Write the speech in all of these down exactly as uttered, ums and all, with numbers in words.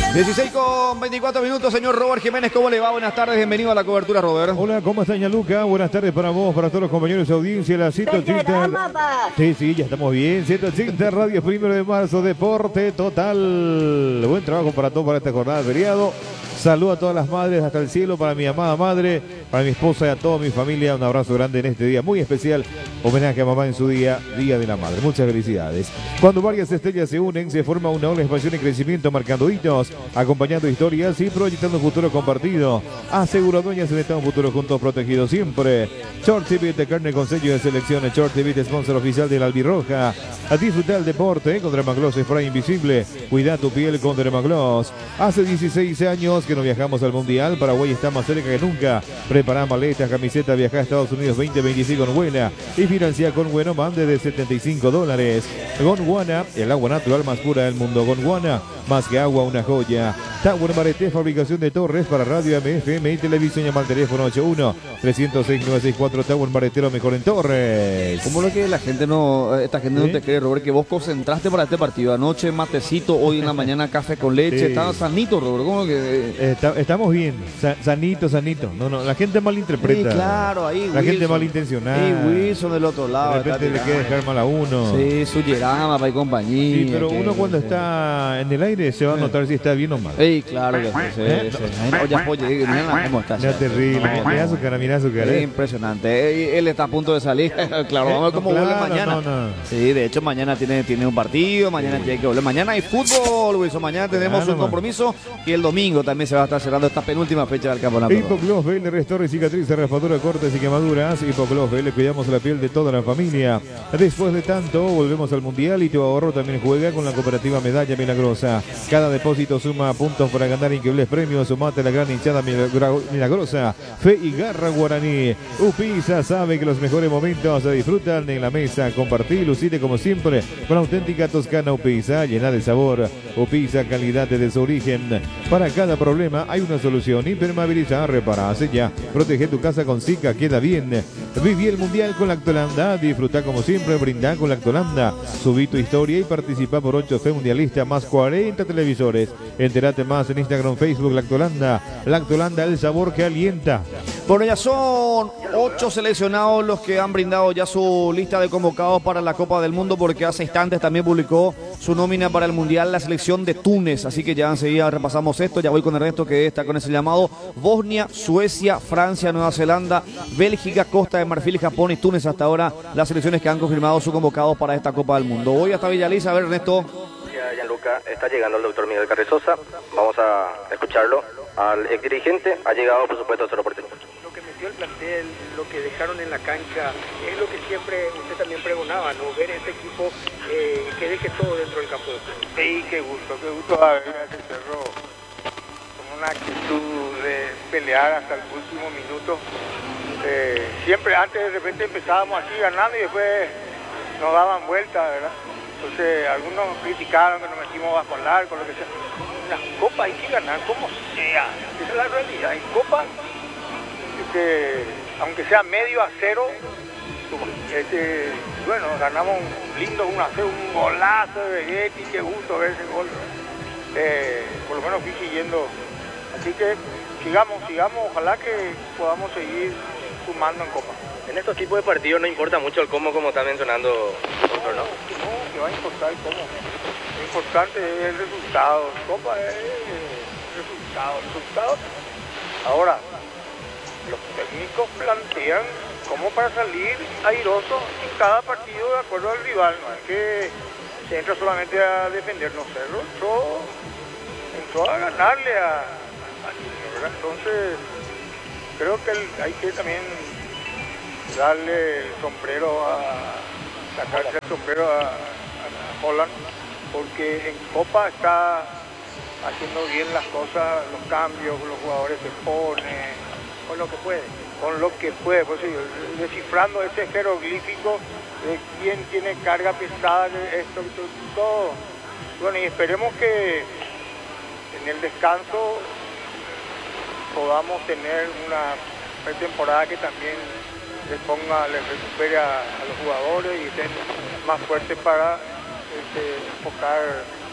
dieciséis con veinticuatro minutos, señor Robert Jiménez, ¿cómo le va? Buenas tardes, bienvenido a la cobertura, Robert. Hola, ¿cómo está, Luca? Buenas tardes para vos, para todos los compañeros de audiencia, la ciento ochenta. Sí, sí, ya estamos bien. ciento ochenta Radio Primero de Marzo, Deporte Total. Buen trabajo para todos para esta jornada de feriado. Saludo a todas las madres hasta el cielo, para mi amada madre, para mi esposa y a toda mi familia. Un abrazo grande en este día muy especial. Homenaje a mamá en su día, Día de la Madre. Muchas felicidades. Cuando varias estrellas se unen, se forma una ola de expansión y crecimiento, marcando hitos, acompañando historias y proyectando un futuro compartido. Asegura dueñas de un futuro juntos, protegidos siempre. Short T V de carne con sello de selección. Short T V, sponsor oficial de la Albirroja. A disfrutar el deporte con Dermagloss Spray Invisible. Cuida tu piel con Dermagloss. Hace dieciséis años que no viajamos al Mundial. Paraguay está más cerca que nunca. Prepara maletas, camisetas, viaja a Estados Unidos veinte veinticinco con Buena y financia con Bueno Mande de setenta y cinco dólares. Gondwana, el agua natural más pura del mundo. Gondwana, más que agua, una joya. Tower Mareté, fabricación de torres para radio, M F M y televisión. Llama al teléfono ocho uno, tres cero seis, nueve seis cuatro. Tower Mareté, lo mejor en torres. ¿Cómo lo que la gente no, esta gente ¿Sí? no te cree, Robert, que vos concentraste para este partido? Anoche matecito, hoy en la mañana café con leche. Sí. Estaba sanito, Robert. ¿Cómo que? Está, estamos bien, Sa sanito, sanito. No, no, la gente malinterpreta. Sí, claro, ahí La Wilson. gente malintencionada. Sí, Wilson del otro lado. De repente le queda dejar mal a uno. Sí, su Yerama, pa' y compañía. Sí, pero que... uno cuando está en el aire se va a notar si está bien o mal. Sí, claro que sí. sí, ¿Eh? sí. Oye, oye, mira cómo está. Ya terrible. Mira su cara, mira su cara. Es impresionante. Él está a punto de salir. Claro, vamos a ver cómo claro, vuelve mañana. No, no. Sí, de hecho, mañana tiene, tiene un partido. Mañana sí. tiene que volver. Mañana hay fútbol, Wilson. Mañana tenemos claro, un compromiso. Y el domingo también se va a estar cerrando esta penúltima fecha del campeonato. Hipogloss B L restaura cicatrices, raspadura, cortes y quemaduras. Hipogloss B L, cuidamos la piel de toda la familia. Después de tanto, volvemos al Mundial y tu ahorro también juega con la cooperativa Medalla Milagrosa. Cada depósito suma puntos para ganar increíbles premios. Sumate a la gran hinchada milagrosa. Fe y garra guaraní. Upisa sabe que los mejores momentos se disfrutan en la mesa. Compartir, lucite como siempre con auténtica toscana Upisa, llena de sabor. Upisa, calidad desde su origen. Para cada problema hay una solución. Impermeabilizar, reparar, sellar, protege tu casa con Zika, queda bien. Viví el Mundial con Lactolanda. Disfruta como siempre, brindá con Lactolanda. Subí tu historia y participa por ocho F Mundialista más cuarenta televisores. Entérate más en Instagram, Facebook, Lactolanda. Lactolanda, el sabor que alienta. Bueno, ya son ocho seleccionados los que han brindado ya su lista de convocados para la Copa del Mundo, porque hace instantes también publicó su nómina para el Mundial la selección de Túnez. Así que ya enseguida repasamos esto. Ya voy con el resto que está con ese llamado. Bosnia, Suecia, Francia, Nueva Zelanda, Bélgica, Costa de Marfil, Japón y Túnez. Hasta ahora las selecciones que han confirmado su convocados para esta Copa del Mundo. Voy hasta Villaliza. A ver, Ernesto. Ya, Gianluca, está llegando el doctor Miguel Carrizosa. Vamos a escucharlo. Al ex dirigente ha llegado, por supuesto, a su reporte. Lo que metió el plantel, lo que dejaron en la cancha, es lo que siempre usted también pregonaba, ¿no? Ver ese equipo eh, que deje todo dentro del campo de juego. Sí, qué gusto, qué gusto ver a ese Cerro con una actitud de pelear hasta el último minuto. Eh, siempre antes de repente empezábamos así ganando y después nos daban vueltas, ¿verdad? Entonces algunos criticaron que nos metimos bajo el arco, lo que sea. Las copas hay que ganar como sea, esa es la realidad. Hay copas que, aunque sea medio a cero, este, bueno, ganamos un lindo uno a cero, un golazo de Vegetti, qué gusto ver ese gol. Eh, por lo menos fui siguiendo, así que sigamos, sigamos, ojalá que podamos seguir sumando en copa. En estos tipos de partidos no importa mucho el cómo, como está mencionando el doctor, ¿no? No, que va a importar el cómo. Lo importante es el resultado. Copa es el resultado. El resultado. Ahora, los técnicos plantean cómo para salir airoso en cada partido de acuerdo al rival. No es que se entra solamente a defendernos. Cerro entró, entró a ganarle a, a Junior, ¿verdad? Entonces, creo que el, hay que también darle el sombrero a, sacarse el sombrero a, a Holland, porque en Copa está haciendo bien las cosas, los cambios, los jugadores se ponen, con lo que puede. Con lo que puede, pues sí, descifrando ese jeroglífico de quién tiene carga pesada, esto, esto, todo. Bueno, y esperemos que en el descanso podamos tener una pretemporada que también les ponga, les recupere a, a los jugadores y estén más fuertes para este, enfocar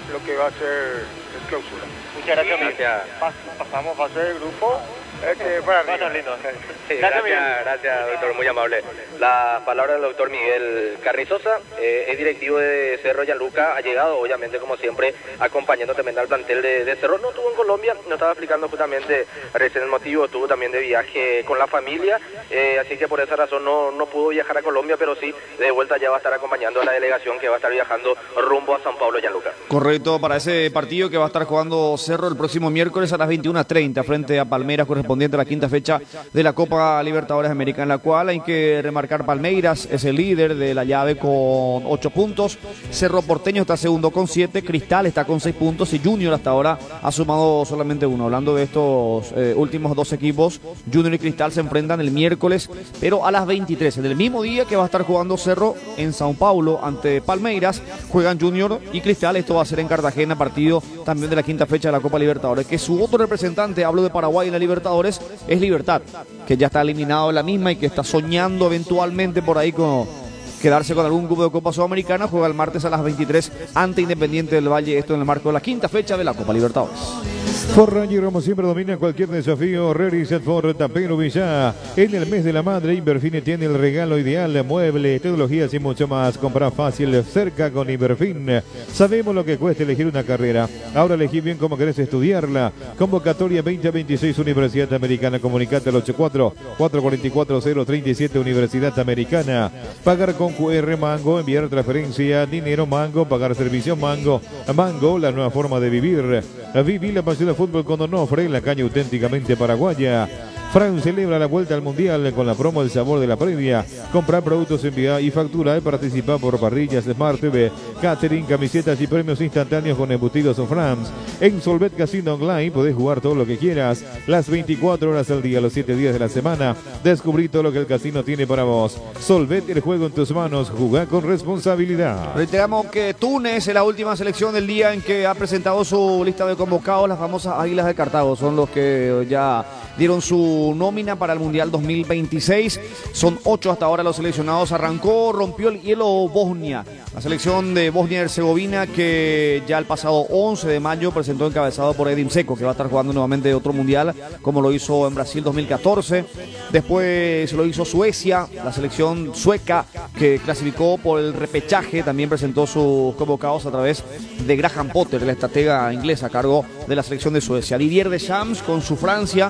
lo que va a ser el clausura. Muchas gracias, gracias. Pas, pasamos a fase de grupo. Este, para Bueno, lindo. Sí, gracias, gracias, doctor, muy amable. La palabra del doctor Miguel Carrizosa, eh, es directivo de Cerro Gianluca, ha llegado, obviamente, como siempre, acompañando también al plantel de, de Cerro. No estuvo en Colombia, nos estaba explicando justamente recién el motivo, estuvo también de viaje con la familia, eh, así que por esa razón no, no pudo viajar a Colombia, pero sí, de vuelta ya va a estar acompañando a la delegación que va a estar viajando rumbo a San Pablo Gianluca. Correcto, para ese partido que va a estar jugando Cerro el próximo miércoles a las veintiuna treinta frente a Palmeiras, correspondiente a la quinta fecha de la Copa Libertadores América, en la cual hay que remarcar Palmeiras es el líder de la llave con ocho puntos, Cerro Porteño está segundo con siete, Cristal está con seis puntos y Junior hasta ahora ha sumado solamente uno. Hablando de estos eh, últimos dos equipos, Junior y Cristal se enfrentan el miércoles, pero a las veintitrés, en el mismo día que va a estar jugando Cerro en Sao Paulo ante Palmeiras, juegan Junior y Cristal. Esto va a ser en Cartagena, partido también de la quinta fecha de la Copa Libertadores, que su otro representante, hablo de Paraguay en la Libertadores, es Libertad, que ya está eliminado de la misma y que está soñando eventualmente por ahí con quedarse con algún grupo de Copa Sudamericana. Juega el martes a las veintitrés ante Independiente del Valle, esto en el marco de la quinta fecha de la Copa Libertadores. Ford Ranger, como siempre, domina cualquier desafío. Realizat Ford Tapero Villa. En el mes de la madre, Inverfine tiene el regalo ideal: muebles, tecnologías y mucho más. Comprar fácil cerca con Inverfin. Sabemos lo que cuesta elegir una carrera. Ahora elegí bien cómo querés estudiarla. Convocatoria veinte veintiséis Universidad Americana. Comunicate al ochenta y cuatro, cuatrocientos cuarenta y cuatro, cero treinta y siete Universidad Americana. Pagar con Q R Mango, enviar transferencia, dinero Mango, pagar servicio Mango. Mango, la nueva forma de vivir. Viví la pasión de fútbol con Onofre, la caña auténticamente paraguaya. Fran celebra la vuelta al Mundial con la promo El Sabor de la Previa. Comprar productos, enviar y factura y participar por parrillas, Smart T V, catering, camisetas y premios instantáneos con embutidos o Frams. En Solvet Casino Online podés jugar todo lo que quieras, las veinticuatro horas al día, los siete días de la semana. Descubrí todo lo que el casino tiene para vos. Solvet, el juego en tus manos, jugá con responsabilidad. Reiteramos que Túnez es la última selección del día en que ha presentado su lista de convocados. Las famosas Águilas de Cartago son los que ya dieron su nómina para el Mundial dos mil veintiséis. Son ocho hasta ahora los seleccionados. Arrancó, rompió el hielo Bosnia. La selección de Bosnia y Herzegovina, que ya el pasado once de mayo presentó encabezado por Edin Dzeko, que va a estar jugando nuevamente otro Mundial, como lo hizo en Brasil dos mil catorce. Después lo hizo Suecia, la selección sueca, que clasificó por el repechaje, también presentó sus convocados a través de Graham Potter, la estratega inglesa a cargo de la selección de Suecia. Didier Deschamps con su Francia,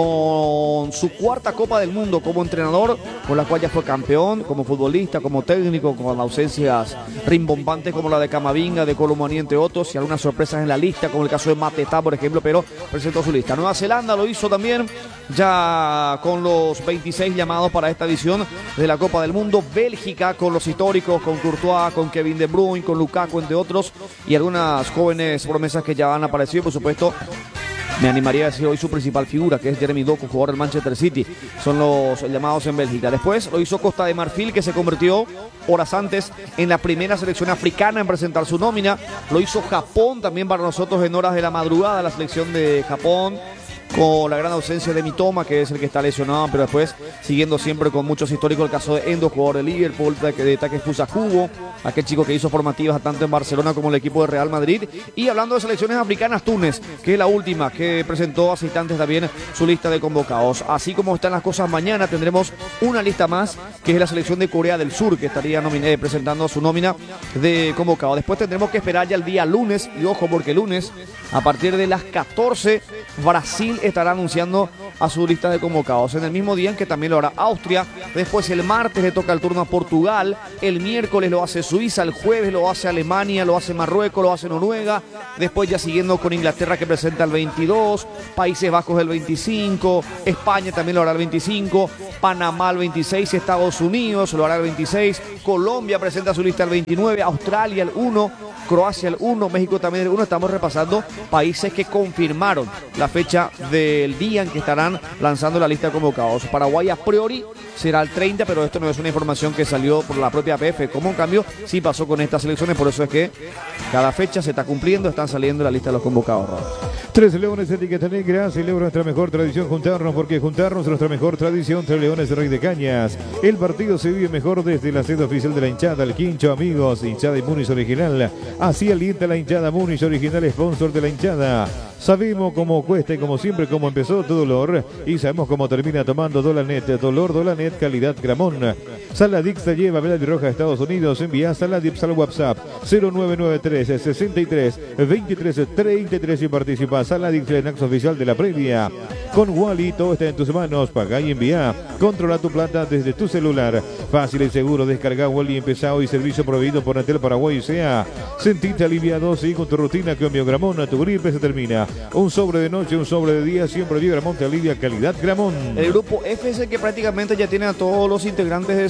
con su cuarta Copa del Mundo como entrenador, con la cual ya fue campeón, como futbolista, como técnico, con ausencias rimbombantes como la de Camavinga, de Colomani, entre otros, y algunas sorpresas en la lista, como el caso de Mateta, por ejemplo, pero presentó su lista. Nueva Zelanda lo hizo también, ya con los veintiséis llamados para esta edición de la Copa del Mundo. Bélgica con los históricos, con Courtois, con Kevin De Bruyne, con Lukaku, entre otros, y algunas jóvenes promesas que ya han aparecido, por supuesto. Me animaría a decir hoy su principal figura, que es Jeremy Doku, jugador del Manchester City. Son los llamados en Bélgica. Después lo hizo Costa de Marfil, que se convirtió horas antes en la primera selección africana en presentar su nómina. Lo hizo Japón también para nosotros en horas de la madrugada, la selección de Japón, con la gran ausencia de Mitoma, que es el que está lesionado, pero después siguiendo siempre con muchos históricos, el caso de Endo, jugador de Liverpool, de Takefusa Kubo, aquel chico que hizo formativas tanto en Barcelona como en el equipo de Real Madrid. Y hablando de selecciones africanas, Túnez, que es la última, que presentó hace instantes también su lista de convocados. Así como están las cosas, mañana tendremos una lista más, que es la selección de Corea del Sur, que estaría eh, presentando su nómina de convocados. Después tendremos que esperar ya el día lunes, y ojo, porque lunes, a partir de las catorce, Brasil estará anunciando a su lista de convocados, en el mismo día en que también lo hará Austria. Después el martes le toca el turno a Portugal, el miércoles lo hace Suiza, el jueves lo hace Alemania, lo hace Marruecos, lo hace Noruega. Después ya siguiendo con Inglaterra, que presenta el veintidós, Países Bajos el veinticinco, España también lo hará el veinticinco, Panamá el veintiséis, Estados Unidos lo hará el veintiséis, Colombia presenta su lista el veintinueve, Australia el uno, Croacia el uno, México también el uno. Estamos repasando países que confirmaron la fecha del día en que estarán estarán lanzando la lista de convocados. Paraguay a priori será el treinta, pero esto no es una información que salió por la propia P F. Como en cambio sí pasó con estas elecciones, por eso es que cada fecha se está cumpliendo, están saliendo la lista de los convocados, Robert. Tres Leones, etiqueta negra, celebra nuestra mejor tradición juntarnos, porque juntarnos es nuestra mejor tradición. Tres Leones de Rey de Cañas. El partido se vive mejor desde la sede oficial de la hinchada, el Quincho, amigos, hinchada y Munis original. Así alienta la hinchada Munis original, sponsor de la hinchada. Sabemos cómo cuesta y como siempre cómo empezó tu dolor y sabemos cómo termina tomando Dolanet. Dolor Dolanet, calidad Gramón. Saladix te lleva Vela Roja a Estados Unidos. Envía Saladix al WhatsApp cero nueve nueve tres, sesenta y tres, veintitrés, treinta y tres y participa. Saladix, el Nax oficial de la previa. Con Wally todo está en tus manos. Paga y envía. Controla tu plata desde tu celular. Fácil y seguro. Descarga Wally empezado y servicio proveído por Antel Paraguay. Sea, sentite aliviado. Sigue con tu rutina. Cambio Gramón. Tu gripe se termina. Un sobre de noche, un sobre de día. Siempre Gramón te alivia. Calidad Gramón. El grupo F es el que prácticamente ya tiene a todos los integrantes de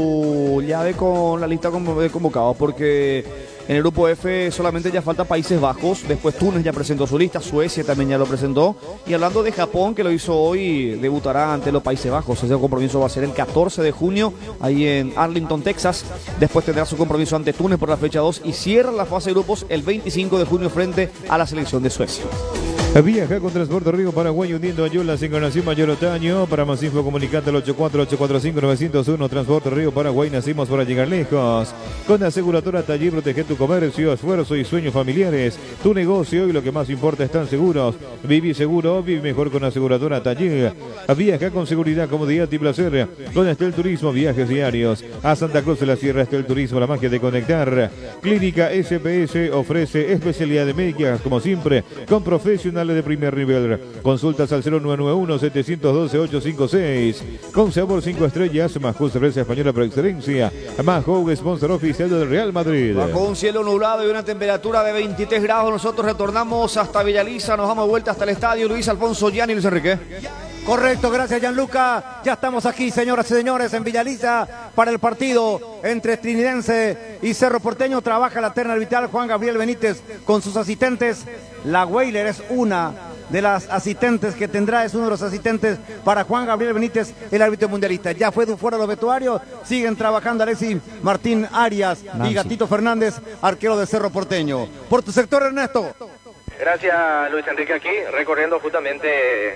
su llave con la lista de convocados, porque en el grupo F solamente ya falta Países Bajos, después Túnez ya presentó su lista, Suecia también ya lo presentó, y hablando de Japón, que lo hizo hoy, debutará ante los Países Bajos. Ese compromiso va a ser el catorce de junio, ahí en Arlington, Texas. Después tendrá su compromiso ante Túnez por la fecha dos y cierra la fase de grupos el veinticinco de junio frente a la selección de Suecia. Viaja con Transporte Río Paraguay uniendo a Yola, Encarnación Mayor Otaño. Para más info comunicate al ocho cuatro ocho cuatro cinco nueve cero uno. Transporte Río Paraguay, nacimos para llegar lejos. Con Aseguradora Taller, protege tu comercio, esfuerzo y sueños familiares. Tu negocio y lo que más importa están seguros. Viví seguro, vive mejor con Aseguradora Taller. Viaja con seguridad, comodidad y placer. Con Estel Turismo, viajes diarios. A Santa Cruz de la Sierra, Estel Turismo, la magia de conectar. Clínica S P S ofrece especialidades médicas, como siempre, con profesionales de primer nivel. Consultas al cero nueve nueve uno, siete uno dos, ocho cinco seis. Con sabor cinco estrellas, Majó, cerveza española por excelencia. Majó, sponsor oficial del Real Madrid. Bajo un cielo nublado y una temperatura de veintitrés grados, nosotros retornamos hasta Villaliza, nos damos de vuelta hasta el estadio Luis Alfonso Gianni, Luis Enrique. Correcto, gracias Gianluca. Ya estamos aquí, señoras y señores, en Villaliza para el partido entre Trinidense y Cerro Porteño. Trabaja la terna arbitral Juan Gabriel Benítez con sus asistentes. La Weiler es una de las asistentes que tendrá, es uno de los asistentes para Juan Gabriel Benítez, el árbitro mundialista. Ya fue de fuera de los vestuarios, siguen trabajando Alexis Martín Arias Nancy. Y Gatito Fernández, arquero de Cerro Porteño. Por tu sector, Ernesto. Gracias, Luis Enrique, aquí recorriendo justamente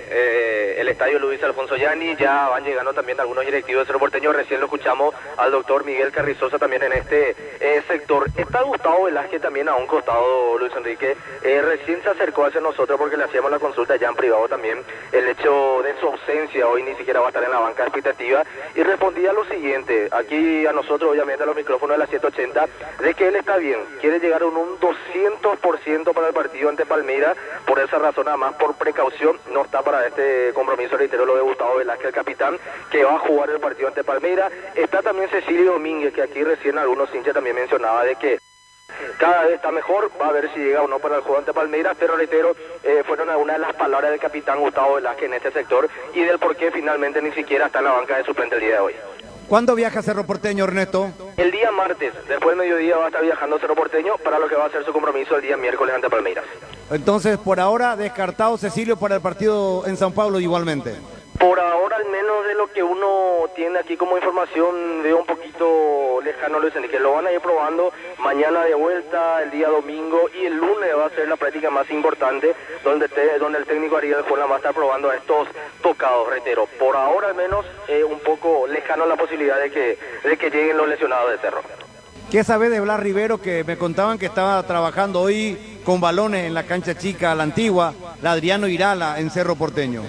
eh, el estadio Luis Alfonso Gianni. Ya van llegando también algunos directivos de Cerro Porteño. Recién lo escuchamos al doctor Miguel Carrizosa también en este eh, sector. Está Gustavo Velázquez también a un costado, Luis Enrique. Eh, recién se acercó hacia nosotros porque le hacíamos la consulta ya en privado también. El hecho de su ausencia, hoy ni siquiera va a estar en la banca de expectativa. Y respondía lo siguiente, aquí a nosotros, obviamente a los micrófonos de la ciento ochenta, de que él está bien, quiere llegar a un, un doscientos por ciento para el partido ante Palmeiras. Por esa razón, nada más por precaución, no está para este compromiso, reitero lo de Gustavo Velázquez, el capitán, que va a jugar el partido ante Palmeiras. Está también Cecilio Domínguez, que aquí recién algunos hinchas también mencionaba de que cada vez está mejor, va a ver si llega o no para el juego ante Palmeiras, pero reitero, eh, fueron algunas de las palabras del capitán Gustavo Velázquez en este sector y del por qué finalmente ni siquiera está en la banca de suplente el día de hoy. ¿Cuándo viaja Cerro Porteño, Ernesto? El día martes, después del mediodía va a estar viajando Cerro Porteño para lo que va a ser su compromiso el día miércoles ante Palmeiras. Entonces, por ahora, descartado Cecilio para el partido en San Pablo igualmente. Por ahora, al menos de lo que uno tiene aquí como información, veo un poquito lejano, Luis Enrique. Lo van a ir probando mañana de vuelta, el día domingo, y el lunes va a ser la práctica más importante, donde, te, donde el técnico Ariel Juela va a estar probando a estos tocados, reitero. Por ahora, al menos, eh, un poco lejano la posibilidad de que, de que lleguen los lesionados de Cerro. ¿Qué sabés de Blas Rivero, que me contaban que estaba trabajando hoy con balones en la cancha chica, la antigua, la Adriano Irala en Cerro Porteño?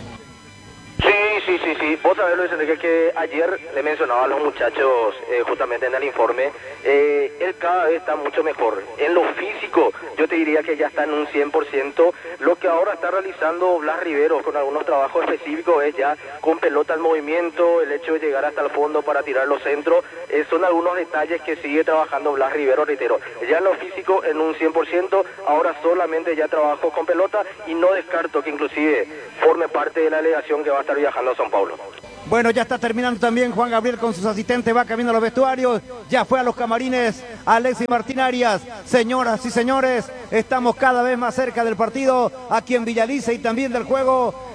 Sí, sí, sí. Vos sabés, Luis Enrique, que ayer le mencionaba a los muchachos eh, justamente en el informe, eh, él cada vez está mucho mejor. En lo físico, yo te diría que ya está en un cien por ciento. Lo que ahora está realizando Blas Rivero con algunos trabajos específicos es ya con pelota en movimiento, el hecho de llegar hasta el fondo para tirar los centros, eh, son algunos detalles que sigue trabajando Blas Rivero, reitero. Ya en lo físico en un cien por ciento, ahora solamente ya trabajo con pelota y no descarto que inclusive forme parte de la delegación que va a estar viajando a São Paulo. Bueno, ya está terminando también Juan Gabriel con sus asistentes, va camino a los vestuarios, ya fue a los camarines Alexis Martín Arias. Señoras y señores, estamos cada vez más cerca del partido aquí en Villaliza y también del juego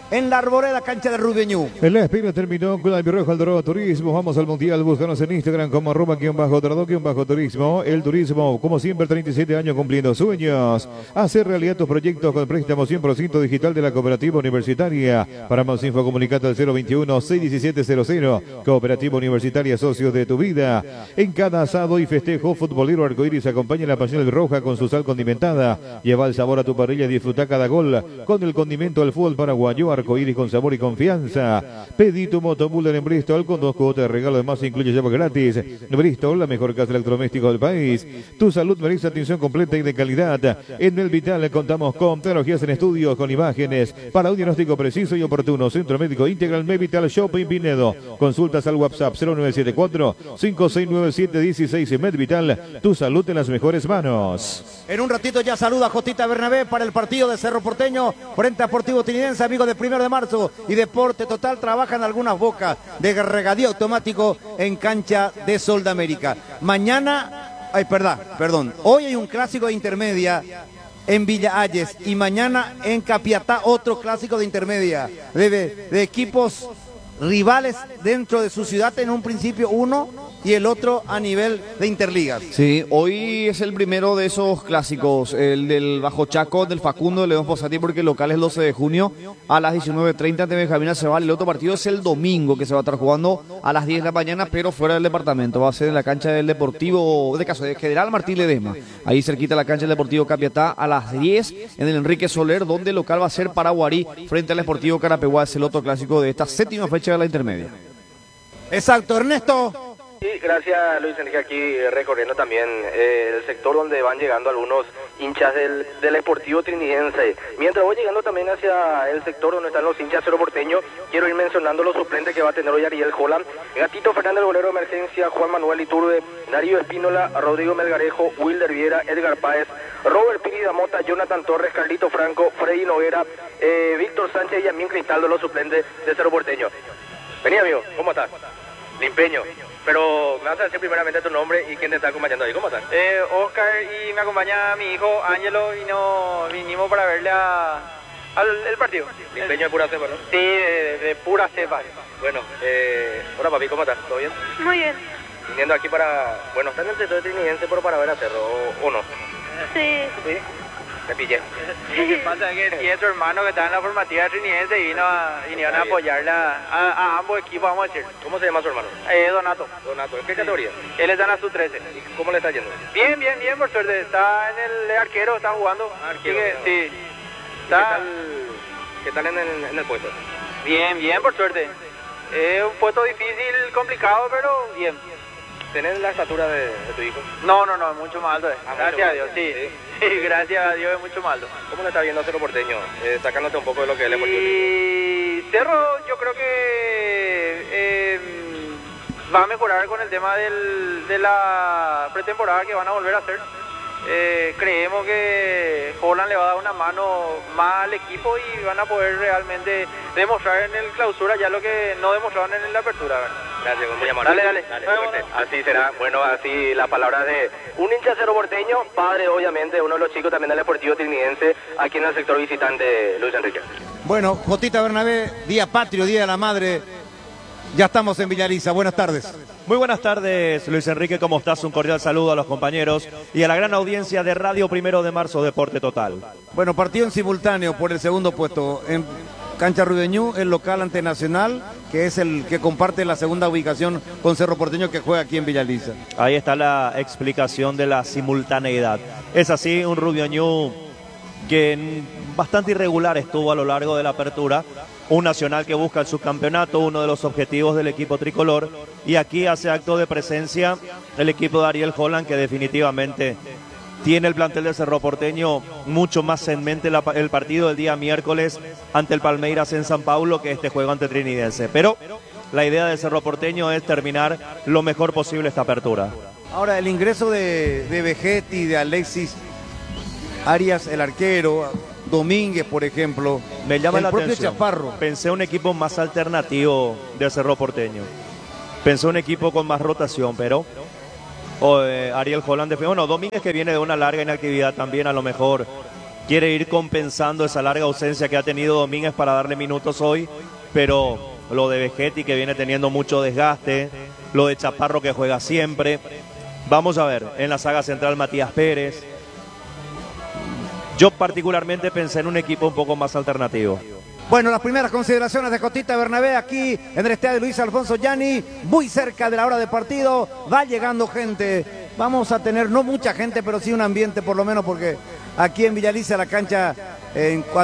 en la Arboleda, cancha de Rubeñú. En la espera terminó con Albirrojo Eldorado Turismo. Vamos al Mundial. Búscanos en Instagram como arroba guión bajo dorado guión bajo turismo. El turismo, como siempre, treinta y siete años cumpliendo sueños. Hacer realidad tus proyectos con préstamo cien por ciento digital de la Cooperativa Universitaria. Para más info, comunicate al cero veintiuno, seiscientos diecisiete cero cero. Cooperativa Universitaria, socios de tu vida. En cada asado y festejo, Futbolero Arcoíris acompaña la pasión roja con su sal condimentada. Lleva el sabor a tu parrilla y disfruta cada gol con el condimento del fútbol paraguayo. Arcoíris con sabor y confianza. Pedí tu motobuller en Bristol con dos cuotas de regalo, además incluye llave gratis. Bristol, la mejor casa de electrodomésticos del país. Tu salud merece atención completa y de calidad. En el Vital contamos con tecnologías en estudios, con imágenes para un diagnóstico preciso y oportuno. Centro Médico Integral Mevital Shopping Pinedo. Consultas al WhatsApp cero nueve siete cuatro, cinco seis nueve siete, uno seis. Medvital, tu salud en las mejores manos. En un ratito ya saluda a Jotita Bernabé para el partido de Cerro Porteño frente a Sportivo Trinidad, amigo de Primero de Marzo y Deporte Total. Trabajan algunas bocas de regadío automático en cancha de Sol de América. Mañana, ay, perdón, perdón, hoy hay un clásico de intermedia en Villa Ayes y mañana en Capiatá otro clásico de intermedia de, de equipos rivales dentro de su ciudad, en un principio uno y el otro a nivel de interligas. Sí, hoy es el primero de esos clásicos, el del Bajo Chaco, del Facundo, de León Posati, porque el local es el doce de junio a las diecinueve treinta ante Benjamín Aceval. El otro partido es el domingo, que se va a estar jugando a las diez de la mañana, pero fuera del departamento. Va a ser en la cancha del Deportivo, de caso de General Martín Ledesma, ahí cerquita la cancha del Deportivo Capiatá, a las diez en el Enrique Soler, donde el local va a ser Paraguarí frente al Sportivo Carapeguá. Es el otro clásico de esta séptima fecha de la intermedia. Exacto, Ernesto. Sí, gracias Luis Enrique, aquí recorriendo también eh, el sector donde van llegando algunos hinchas del, del Sportivo Trinidense. Mientras voy llegando también hacia el sector donde están los hinchas Cerro Porteño, quiero ir mencionando los suplentes que va a tener hoy Ariel Holland: Gatito Fernández, bolero de emergencia, Juan Manuel Iturbe, Darío Espínola, Rodrigo Melgarejo, Wilder Viera, Edgar Páez, Robert Piri Damota, Jonathan Torres, Carlito Franco, Freddy Noguera, eh, Víctor Sánchez y Yamín Cristaldo, los suplentes de Cerro Porteño. Vení, amigo, ¿cómo estás? Limpeño. Pero me vas a decir primeramente tu nombre y quién te está acompañando ahí. ¿Cómo estás? Eh, Oscar, y me acompaña mi hijo Ángelo, y no vinimos para verle a, al el partido. Limpeño de pura cepa, ¿no? Sí, de, de pura cepa. Bueno, eh, hola papi, ¿cómo estás? ¿Todo bien? Muy bien. Viniendo aquí para, bueno, están en el sector trinidense, pero para ver a Cerro, ¿o, o no? Sí. Sí. Me pillé. Lo que pasa es que tiene su hermano que está en la formativa trinidense y vino a, vinieron a apoyarle a, a, a ambos equipos, vamos a decir. ¿Cómo se llama su hermano? Eh, Donato. Donato, ¿en qué categoría? Él está en la sub trece. ¿Y cómo le está yendo? Bien, bien, bien, por suerte. Está en el arquero, está jugando. Arquero. Que, sí. Está... Está... ¿Qué tal, qué tal en, el, en el puesto? Bien, bien, por suerte. Es un puesto difícil, complicado, pero bien. ¿Tenés la estatura de, de tu hijo? No, no, no, es mucho más alto. Ah, gracias mucho a Dios, sí. sí. Sí, gracias a Dios es mucho más alto. ¿Cómo le está viendo a Cerro Porteño? Eh, sacándote un poco de lo que es el Deportivo. Y Cerro, yo creo que eh, va a mejorar con el tema del, de la pretemporada que van a volver a hacer. Eh, creemos que Holland le va a dar una mano más al equipo y van a poder realmente demostrar en el clausura ya lo que no demostraron en la apertura. ¿Verdad? Gracias, muy amable. Dale, dale. dale suerte. Así será. Bueno, así la palabra de un hincha Cerro Porteño, padre obviamente, uno de los chicos también del Deportivo Trinidense, aquí en el sector visitante, Luis Enrique. Bueno, Jotita Bernabé, Día Patrio, Día de la Madre. Ya estamos en Villaliza. Buenas tardes. Muy buenas tardes, Luis Enrique, ¿cómo estás? Un cordial saludo a los compañeros y a la gran audiencia de Radio Primero de Marzo, Deporte Total. Bueno, partido en simultáneo por el segundo puesto en cancha Rubeñú, el local ante Nacional, que es el que comparte la segunda ubicación con Cerro Porteño, que juega aquí en Villaliza. Ahí está la explicación de la simultaneidad. Es así, un Rubeñú que bastante irregular estuvo a lo largo de la apertura. Un Nacional que busca el subcampeonato, uno de los objetivos del equipo tricolor. Y aquí hace acto de presencia el equipo de Ariel Holland, que definitivamente tiene el plantel de Cerro Porteño mucho más en mente la, el partido del día miércoles ante el Palmeiras en San Paulo que este juego ante Trinidense. Pero la idea de Cerro Porteño es terminar lo mejor posible esta apertura. Ahora, el ingreso de, de Vegetti, de Alexis Arias, el arquero, Domínguez, por ejemplo, me llama el la propio atención. Chaparro. Pensé un equipo más alternativo de Cerro Porteño. Pensé un equipo con más rotación, pero o, eh, Ariel Holland, de bueno, Domínguez, que viene de una larga inactividad también, a lo mejor quiere ir compensando esa larga ausencia que ha tenido Domínguez para darle minutos hoy, pero lo de Vegetti que viene teniendo mucho desgaste, lo de Chaparro que juega siempre. Vamos a ver, en la saga central Matías Pérez. Yo particularmente pensé en un equipo un poco más alternativo. Bueno, las primeras consideraciones de Cotita Bernabé aquí en el estadio Luis Alfonso Gianni, muy cerca de la hora de partido, va llegando gente. Vamos a tener, no mucha gente, pero sí un ambiente por lo menos, porque aquí en Villa Alicia la cancha en